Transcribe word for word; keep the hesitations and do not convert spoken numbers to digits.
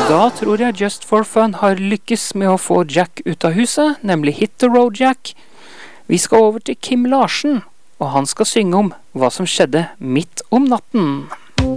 Da tror jeg Just for Fun har lykkes med å få Jack ut av huset, nemlig Hit the Road Jack. Vi skal over til Kim Larsen, og han skal synge om hva som skjedde midt om natten.